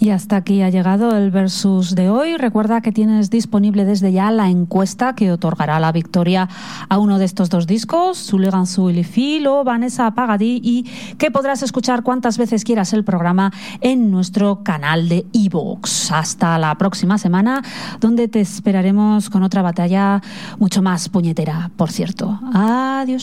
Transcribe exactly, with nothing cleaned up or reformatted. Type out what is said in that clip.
Y hasta aquí ha llegado el Versus de hoy. Recuerda que tienes disponible desde ya la encuesta que otorgará la victoria a uno de estos dos discos, Sulegan Suilifil o Vanessa Pagadí, y que podrás escuchar cuantas veces quieras el programa en nuestro canal de iVoox. Hasta la próxima semana, donde te esperaremos con otra batalla mucho más puñetera, por cierto. Adiós.